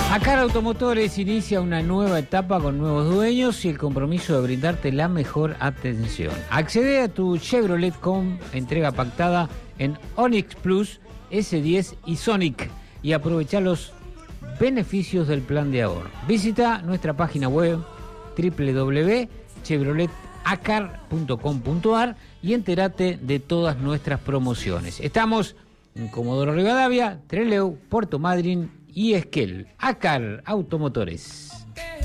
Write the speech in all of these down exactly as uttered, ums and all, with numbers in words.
Acar Automotores inicia una nueva etapa con nuevos dueños y el compromiso de brindarte la mejor atención. Accede a tu Chevrolet con entrega pactada en Onix Plus, ese diez y Sonic y aprovecha los beneficios del plan de ahorro. Visita nuestra página web doble u doble u doble u punto chevrolet acar punto com punto a r y entérate de todas nuestras promociones. Estamos en Comodoro Rivadavia, Trelew, Puerto Madryn y Esquel. Acar Automotores.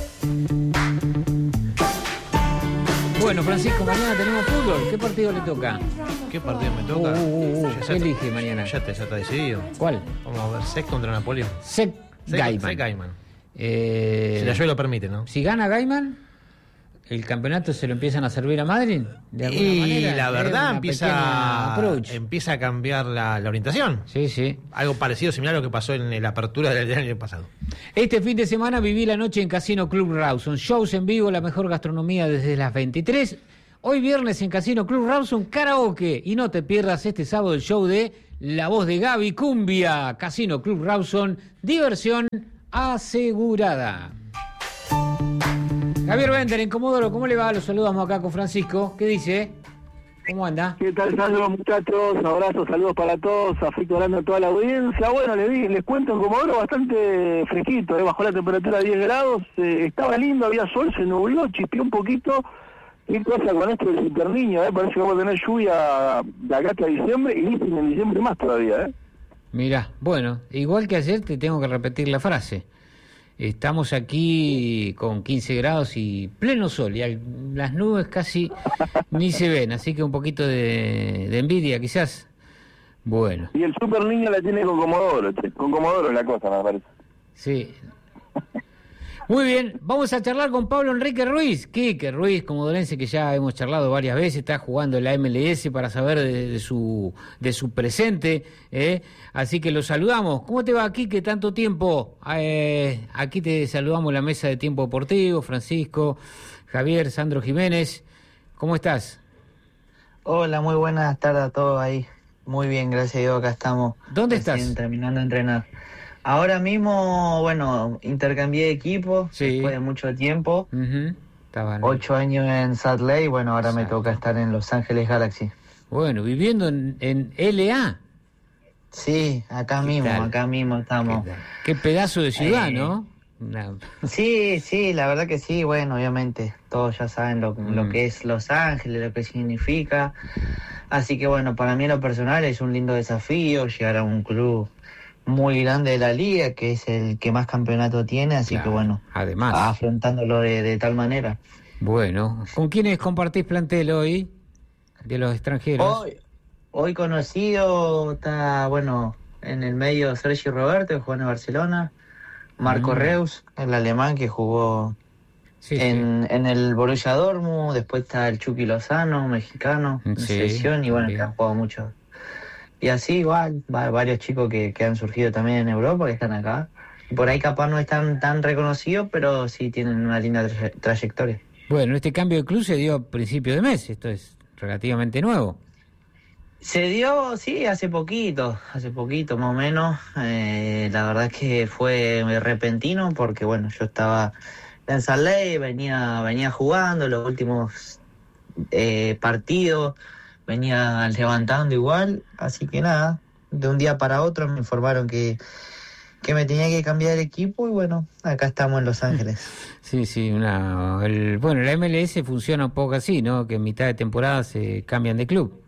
Bueno, Francisco, mañana tenemos fútbol. ¿Qué partido le toca? ¿Qué partido me toca? Uh, uh, uh, Ya ¿Qué está- elige mañana? Ya, te, ya está decidido. ¿Cuál? Vamos a ver Sec contra Napoleón. Sec Sec- Gaiman. Sec Gaiman. Eh, Si la lluvia lo permite, ¿no? Si gana Gaiman, el campeonato se lo empiezan a servir a Madrid. De alguna Y manera, la es verdad una empieza pequeña approach. empieza a cambiar la, la orientación. Sí, sí. Algo parecido, similar a lo que pasó en la apertura del, del año pasado. Este fin de semana viví la noche en Casino Club Rawson. Shows en vivo, la mejor gastronomía desde las veintitrés. Hoy viernes en Casino Club Rawson, karaoke. Y no te pierdas este sábado el show de La Voz de Gaby Cumbia. Casino Club Rawson, diversión asegurada. Javier Bender en Comodoro, ¿cómo le va? Los saludamos acá con Francisco. ¿Qué dice? ¿Cómo anda? ¿Qué tal? Saludos muchachos, abrazos, saludos para todos, afecto grande a toda la audiencia. Bueno, les, di- les cuento en Comodoro bastante fresquito, ¿eh? Bajó la temperatura a diez grados, eh, estaba lindo, había sol, se nubló, chispeó un poquito. ¿Qué cosa con esto del superniño? ¿eh? Parece que vamos a tener lluvia de acá hasta diciembre y dicen en diciembre más todavía. ¿eh? Mirá, bueno, igual que ayer te tengo que repetir la frase. Estamos aquí con quince grados y pleno sol, y al- las nubes casi ni se ven, así que un poquito de, de envidia quizás. Bueno, Y el superniño la tiene con Comodoro, che. Con Comodoro la cosa, me parece. sí. Muy bien, vamos a charlar con Pablo Enrique Ruiz. Quique Ruiz, comodorense que ya hemos charlado varias veces, está jugando en la M L S para saber de, de su de su presente, ¿eh? Así que lo saludamos. ¿Cómo te va, Quique? Tanto tiempo. Eh, aquí te saludamos la mesa de Tiempo Deportivo, Francisco, Javier, Sandro Jiménez. ¿Cómo estás? Hola, muy buenas tardes a todos ahí. Muy bien, gracias a Dios, acá estamos. ¿Dónde recién estás? Terminando de entrenar. Ahora mismo, bueno, intercambié de equipo Sí. después de mucho tiempo. Ujú. Estaban- Ocho años en Salt Lake, bueno, ahora me Exacto. toca estar en Los Ángeles Galaxy. Bueno, viviendo en, en L A. Sí, acá ¿Qué mismo, tal? acá mismo estamos. ¿Qué, tal? Qué pedazo de ciudad, Eh, ¿no? Una- Sí, sí, la verdad que sí, bueno, obviamente, todos ya saben lo, Mm. lo que es Los Ángeles, lo que significa. Así que bueno, para mí en lo personal es un lindo desafío llegar a un club muy grande de la liga, que es el que más campeonato tiene, así Claro, que bueno, además. afrontándolo de, de tal manera. Bueno, ¿con quiénes compartís plantel hoy de los extranjeros? Hoy, hoy conocido está, bueno, en el medio Sergio Roberto, que jugó en el Barcelona, Marco Mm. Reus, el alemán que jugó Sí, sí. en, en el Borussia Dortmund, después está el Chucky Lozano, mexicano, en Sí, selección, y bueno, bien. que han jugado mucho. Y así igual, va- varios chicos que, que han surgido también en Europa, que están acá. Y por ahí capaz no están tan reconocidos, pero sí tienen una linda traye- trayectoria. Bueno, este cambio de club se dio a principio de mes, esto es relativamente nuevo. Se dio, sí, hace poquito, hace poquito más o menos. Eh, la verdad es que fue repentino porque, bueno, yo estaba en Salt Lake, venía, venía jugando los últimos eh, partidos, venía levantando igual, así que nada, de un día para otro me informaron que, que me tenía que cambiar el equipo y bueno, acá estamos en Los Ángeles. Sí, sí, una, el, bueno, la M L S funciona un poco así, ¿no? Que en mitad de temporada se cambian de club.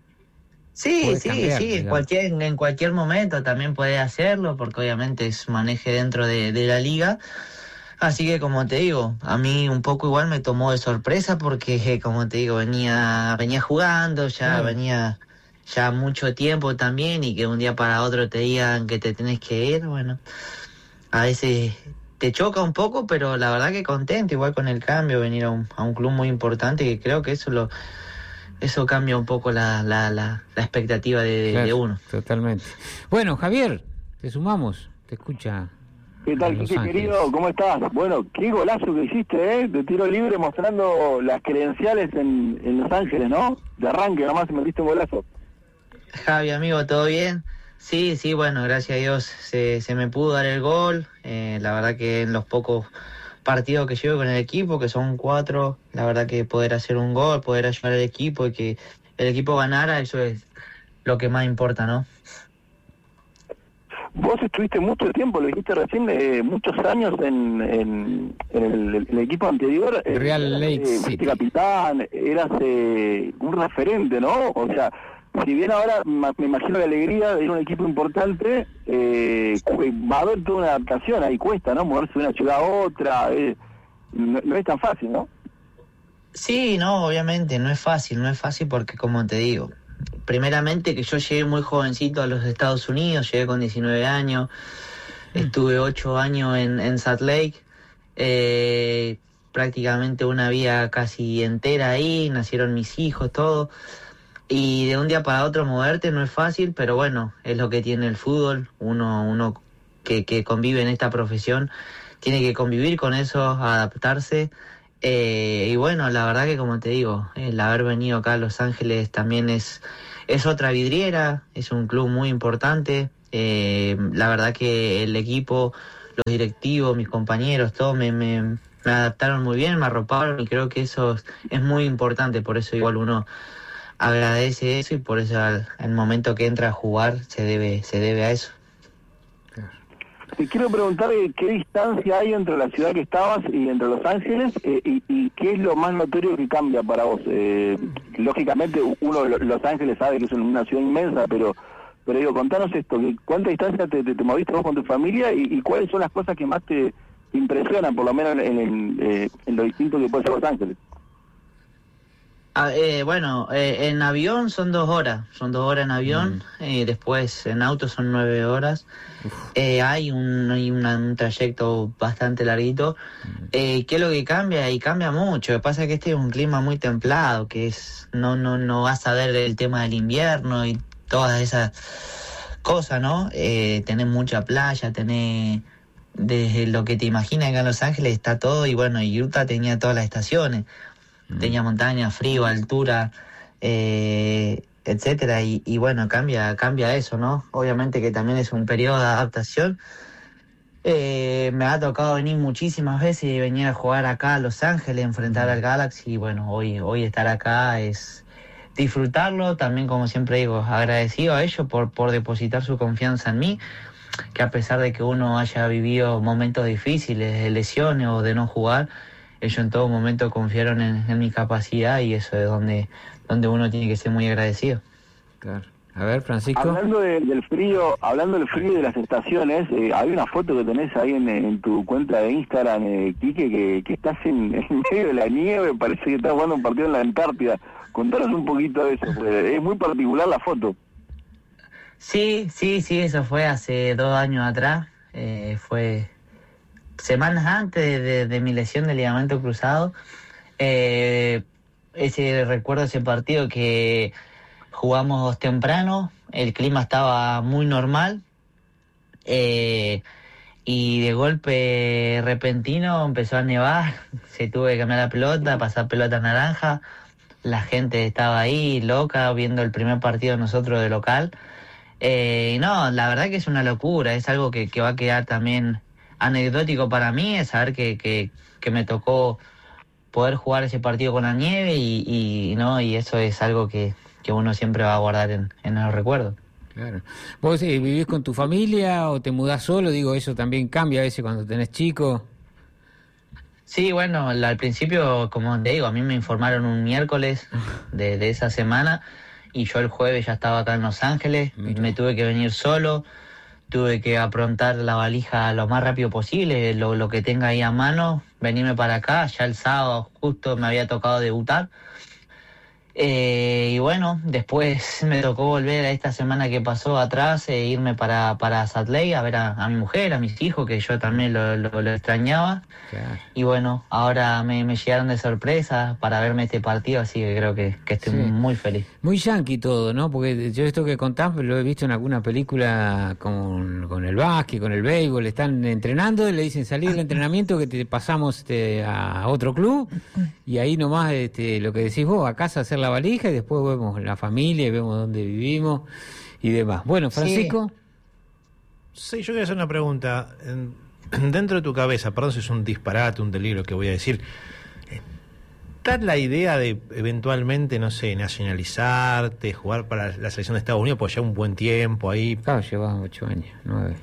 Sí, Podés sí, cambiar, sí, en digamos. cualquier, en cualquier momento también puede hacerlo, porque obviamente es maneje dentro de, de la liga. Así que como te digo, a mí un poco igual me tomó de sorpresa porque eh, como te digo, venía, venía jugando, ya Claro. venía ya mucho tiempo también, y que un día para otro te digan que te tenés que ir, bueno, a veces te choca un poco, pero la verdad que contento igual con el cambio, venir a un, a un club muy importante, que creo que eso lo eso cambia un poco la, la, la, la expectativa de, de- Claro, de uno. Totalmente. Bueno, Javier, te sumamos, te escucha. ¿Qué tal, en Los Quique, Ángeles. querido? ¿Cómo estás? Bueno, qué golazo que hiciste, ¿eh? De tiro libre mostrando las credenciales en, en Los Ángeles, ¿no? De arranque nomás se metiste un golazo. Javi, amigo, ¿todo bien? Sí, sí, bueno, gracias a Dios se, se me pudo dar el gol. Eh, la verdad que en los pocos partidos que llevo con el equipo, que son cuatro, la verdad que poder hacer un gol, poder ayudar al equipo y que el equipo ganara, eso es lo que más importa, ¿no? Vos estuviste mucho tiempo, lo dijiste recién, eh, muchos años en, en, en el, el equipo anterior. Eh, Real Lake eh, City. Capitán, eras eh, un referente, ¿no? O sea, si bien ahora ma, me imagino la alegría de ir a un equipo importante, eh, va a haber toda una adaptación, ahí cuesta, ¿no? Moverse de una ciudad a otra, eh, no, no es tan fácil, ¿no? Sí, no, obviamente, no es fácil, no es fácil porque, como te digo, primeramente que yo llegué muy jovencito a los Estados Unidos, llegué con diecinueve años, mm. estuve ocho años en, en Salt Lake, eh, prácticamente una vida casi entera ahí, nacieron mis hijos, todo, y de un día para otro moverte no es fácil, pero bueno, es lo que tiene el fútbol, uno, uno que, que convive en esta profesión, tiene que convivir con eso, adaptarse. Eh, y bueno, la verdad que como te digo, el haber venido acá a Los Ángeles también es, es otra vidriera, es un club muy importante. Eh, la verdad que el equipo, los directivos, mis compañeros, todos me, me, me adaptaron muy bien, me arroparon y creo que eso es, es muy importante, por eso igual uno agradece eso y por eso al, al momento que entra a jugar se debe, se debe a eso. Te quiero preguntar eh, qué distancia hay entre la ciudad que estabas y entre Los Ángeles eh, y, y qué es lo más notorio que cambia para vos. Eh, lógicamente uno Los Ángeles sabe que es una ciudad inmensa, pero pero digo, contanos esto, ¿cuánta distancia te, te, te moviste vos con tu familia y, y cuáles son las cosas que más te, te impresionan, por lo menos en, en, eh, en lo distinto que puede ser Los Ángeles? Ah, eh, bueno, eh, en avión son dos horas, son dos horas en avión, mm. eh, después en auto son nueve horas, eh, hay un, hay una, un trayecto bastante larguito, eh, ¿qué es lo que cambia? Y cambia mucho, lo que pasa es que este es un clima muy templado, que es no no no vas a ver el tema del invierno y todas esas cosas, ¿no? Eh, tenés mucha playa, tenés desde lo que te imaginas acá en Los Ángeles está todo, y bueno, y Utah tenía todas las estaciones. Tenía montaña, frío, altura, eh, etcétera, y, y bueno, cambia cambia eso, ¿no? Obviamente que también es un periodo de adaptación. Eh, me ha tocado venir muchísimas veces y venir a jugar acá a Los Ángeles, enfrentar al Galaxy, y bueno, hoy, hoy estar acá es disfrutarlo, también como siempre digo, agradecido a ellos por, por depositar su confianza en mí, que a pesar de que uno haya vivido momentos difíciles, de lesiones o de no jugar, ellos en todo momento confiaron en, en mi capacidad y eso es donde, donde uno tiene que ser muy agradecido. Claro. A ver, Francisco. Hablando de, del frío, hablando del frío y de las estaciones, eh, hay una foto que tenés ahí en, en tu cuenta de Instagram, eh, Quique, que, que estás en, en medio de la nieve, parece que estás jugando un partido en la Antártida. Contanos un poquito de eso, es muy particular la foto. Sí, sí, sí, eso fue hace dos años atrás, eh, fue semanas antes de, de, de mi lesión de ligamento cruzado. Eh, ese recuerdo ese partido que jugamos temprano, el clima estaba muy normal, eh, y de golpe repentino empezó a nevar, se tuvo que cambiar la pelota, pasar pelota naranja, la gente estaba ahí loca viendo el primer partido de nosotros de local. Eh, no, la verdad que es una locura, es algo que, que va a quedar también anecdótico para mí, es saber que, que, que me tocó poder jugar ese partido con la nieve y, y no y eso es algo que, que uno siempre va a guardar en, en los recuerdos. Claro. ¿Vos eh, vivís con tu familia o te mudás solo? Digo, eso también cambia a veces cuando tenés chicos. Sí, bueno, al principio, como te digo, a mí me informaron un miércoles de, de esa semana y yo el jueves ya estaba acá en Los Ángeles. Mira. Me tuve que venir solo, tuve que aprontar la valija lo más rápido posible, lo, lo que tenga ahí a mano, venirme para acá. Ya el sábado justo me había tocado debutar. Eh, y bueno, después me tocó volver a esta semana que pasó atrás e irme para, para Salt Lake a ver a, a mi mujer, a mis hijos, que yo también lo, lo, lo extrañaba. Claro. Y bueno, ahora me, me llegaron de sorpresa para verme este partido, así que creo que, que estoy sí. muy feliz. Muy yankee todo, ¿no? Porque yo esto que contás lo he visto en alguna película con, con el básquet, con el béisbol, están entrenando y le dicen salir del entrenamiento que te pasamos este, a otro club y ahí nomás este, lo que decís vos, a casa hacer la valija y después vemos la familia y vemos dónde vivimos y demás. Bueno, Francisco. Sí, yo quería hacer una pregunta. Dentro de tu cabeza, perdón si es un disparate, un delirio que voy a decir, ¿está la idea de eventualmente, no sé, nacionalizarte, jugar para la selección de Estados Unidos, pues ya un buen tiempo ahí? Claro, llevas ocho años, nueve.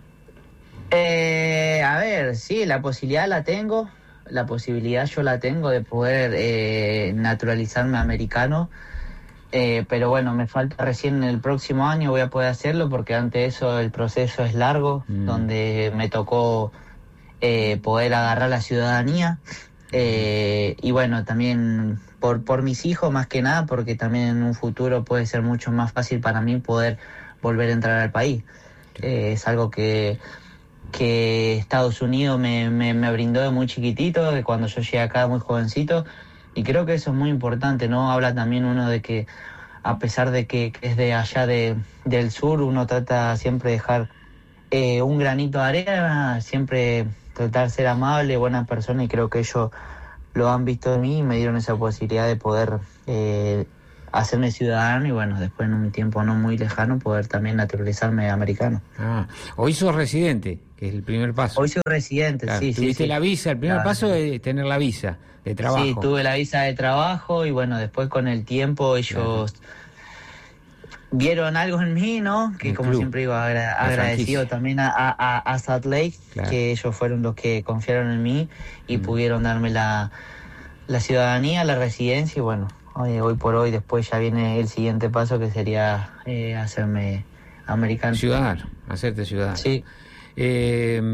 Eh, a ver, sí, la posibilidad la tengo, la posibilidad yo la tengo de poder eh, naturalizarme americano, eh, pero bueno, me falta recién el próximo año voy a poder hacerlo porque antes de eso el proceso es largo, mm. donde me tocó eh, poder agarrar la ciudadanía, eh, y bueno, también por, por mis hijos más que nada, porque también en un futuro puede ser mucho más fácil para mí poder volver a entrar al país. Eh, es algo que... que Estados Unidos me, me, me brindó de muy chiquitito, de cuando yo llegué acá muy jovencito, y creo que eso es muy importante, ¿no? Habla también uno de que, a pesar de que, que es de allá de, del sur, uno trata siempre de dejar eh, un granito de arena, siempre tratar de ser amable, buena persona, y creo que ellos lo han visto en mí y me dieron esa posibilidad de poder eh, hacerme ciudadano y bueno, después en un tiempo no muy lejano poder también naturalizarme americano. Ah, hoy sos residente, que es el primer paso. Hoy soy residente, claro, sí, sí. Tuviste sí. la visa, el primer claro. paso es tener la visa de trabajo. Sí, tuve la visa de trabajo y bueno, después con el tiempo ellos claro. vieron algo en mí, ¿no? Que el como club. siempre digo, agra- agradecido también a, a, a Salt Lake, claro. que ellos fueron los que confiaron en mí y mm. pudieron darme la, la ciudadanía, la residencia y bueno, hoy, hoy por hoy después ya viene el siguiente paso que sería eh, hacerme americano. Ciudadano, hacerte ciudadano. Sí. Eh,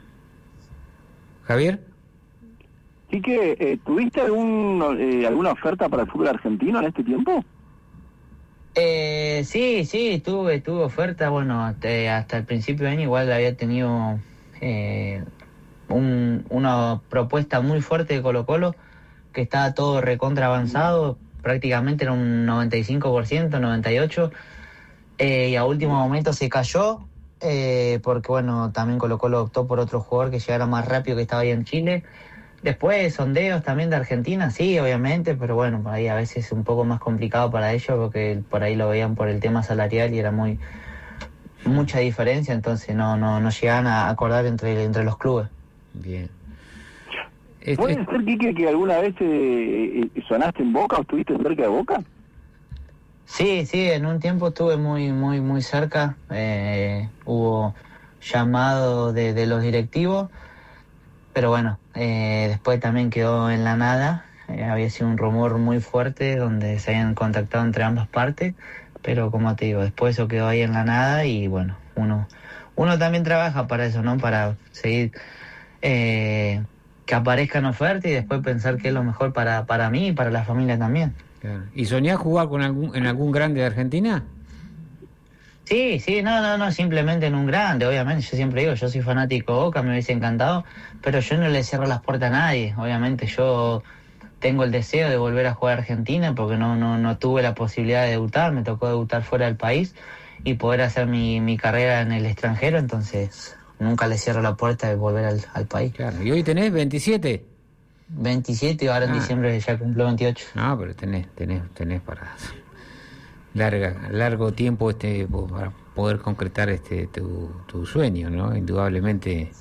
Javier. ¿Sí que eh, tuviste algún, eh, alguna oferta para el fútbol argentino en este tiempo? Eh, sí, sí, tuve, tuve oferta, bueno, eh, hasta el principio de año igual había tenido eh, un, una propuesta muy fuerte de Colo Colo, que estaba todo recontra avanzado, prácticamente era un noventa y cinco por ciento, noventa y ocho por ciento, eh, y a último momento se cayó, eh, porque bueno, también Colo Colo optó por otro jugador que llegara más rápido que estaba ahí en Chile. Después sondeos también de Argentina, sí, obviamente, pero bueno, por ahí a veces es un poco más complicado para ellos porque por ahí lo veían por el tema salarial y era muy mucha diferencia, entonces no no no llegaban a acordar entre entre los clubes. Bien. ¿Puede este... ser, Quique, que alguna vez eh, sonaste en Boca o estuviste cerca de Boca? Sí, sí, en un tiempo estuve muy muy muy cerca, eh, hubo llamado de, de los directivos. Pero bueno, eh, después también quedó en la nada, eh, había sido un rumor muy fuerte donde se habían contactado entre ambas partes, pero como te digo, después eso quedó ahí en la nada y bueno, uno uno también trabaja para eso, ¿no? Para seguir, eh, que aparezcan ofertas y después pensar qué es lo mejor para, para mí y para la familia también. Claro. ¿Y soñás jugar con algún, en algún grande de Argentina? Sí, sí, no, no, no, simplemente en un grande, obviamente, yo siempre digo, yo soy fanático de Boca, me hubiese encantado, pero yo no le cierro las puertas a nadie, obviamente, yo tengo el deseo de volver a jugar a Argentina porque no, no, no tuve la posibilidad de debutar, me tocó debutar fuera del país y poder hacer mi, mi carrera en el extranjero, entonces nunca le cierro la puerta de volver al, al país. Claro, ¿y hoy tenés veintisiete? veintisiete y ahora en ah. diciembre ya cumplo veintiocho. No, pero tenés, tenés, tenés para... larga largo tiempo este para poder concretar este tu, tu sueño, ¿no? Indudablemente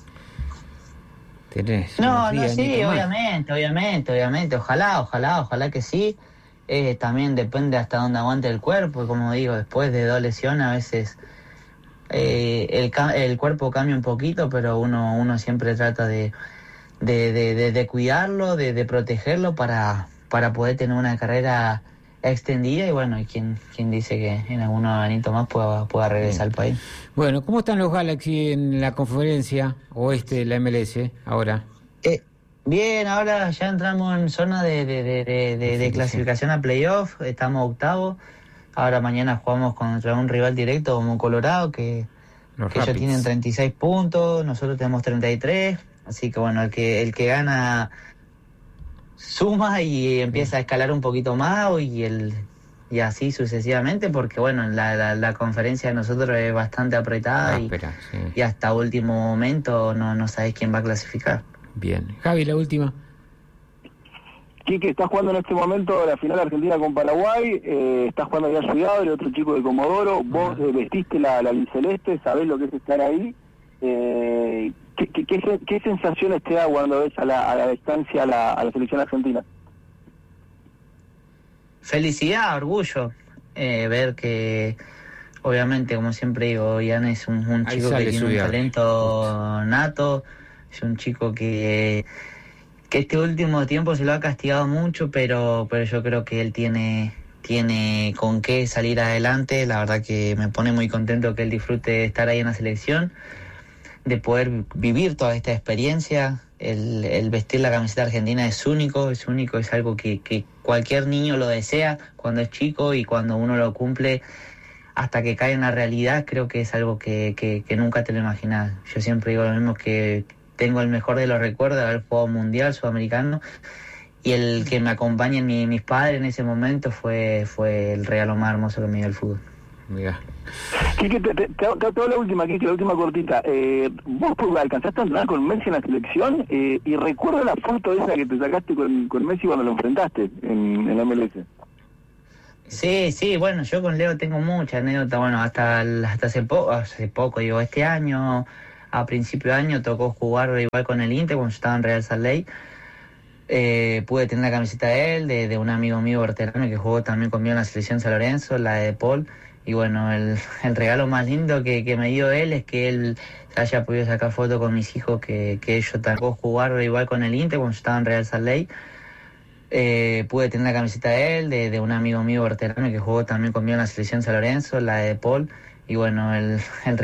tenés no no sí obviamente obviamente obviamente ojalá ojalá ojalá que sí, eh, también depende hasta dónde aguante el cuerpo, como digo, después de dos lesiones a veces eh, el el cuerpo cambia un poquito, pero uno uno siempre trata de de de, de, de cuidarlo, de, de protegerlo para para poder tener una carrera extendida y bueno, y quien quien dice que en algún añito más pueda, pueda regresar al país. Bueno, ¿cómo están los Galaxy en la conferencia oeste de la M L S ahora? Eh, bien, ahora ya entramos en zona de, de, de, de, de, de clasificación a playoff, estamos octavos, ahora mañana jugamos contra un rival directo como Colorado, que, que ellos tienen treinta y seis puntos, nosotros tenemos treinta y tres, así que bueno, el que el que gana suma y empieza a escalar un poquito más y el y así sucesivamente, porque bueno, la, la, la conferencia de nosotros es bastante apretada ah, y, espera, sí. y hasta último momento no, no sabés quién va a clasificar. Bien. Javi, la última. Quique, estás jugando en este momento la final argentina con Paraguay, eh, estás jugando allá a Ciudad, otro chico de Comodoro, vos eh, vestiste la, la albiceleste, sabés lo que es estar ahí. Eh, ¿qué, qué, qué, ¿Qué sensaciones te da cuando ves a la, a la distancia a la, a la selección argentina? Felicidad, orgullo, eh, ver que, obviamente, como siempre digo, Ian es un, un chico que tiene un talento nato, es un chico que, que este último tiempo se lo ha castigado mucho, pero, pero yo creo que él tiene, tiene con qué salir adelante. La verdad que me pone muy contento que él disfrute de estar ahí en la selección, de poder vivir toda esta experiencia. El, el vestir la camiseta argentina es único, es único, es algo que, que cualquier niño lo desea cuando es chico, y cuando uno lo cumple hasta que cae en la realidad, creo que es algo que, que, que nunca te lo imaginas. Yo siempre digo lo mismo, que tengo el mejor de los recuerdos de haber jugado mundial sudamericano, y el que me acompañen mi, mis padres en ese momento fue, fue el regalo más hermoso que me dio el fútbol. Mira. Quique, te, te, te, te hago la última, Quique, la última cortita. Eh, ¿Vos alcanzaste a entrenar con Messi en la selección? Eh, y recuerdo la foto esa que te sacaste con, con Messi cuando lo enfrentaste en, en la M L S. Sí, sí, bueno, yo con Leo tengo mucha anécdota. Bueno, hasta, hasta hace, po hace poco, digo, este año, a principio de año, tocó jugar igual con el Inter cuando yo estaba en Real Salt Lake. Eh, pude tener la camiseta de él, de, de un amigo mío veterano que jugó también conmigo en la selección San Lorenzo, la de Paul. Y bueno, el, el regalo más lindo que, que me dio él es que él se haya podido sacar fotos con mis hijos, que, que ellos también jugaron igual con el Inter cuando yo estaba en Real Salt Lake. Eh, pude tener la camiseta de él, de, de un amigo mío veterano que jugó también conmigo en la selección San Lorenzo, la de Paul. Y bueno, el, el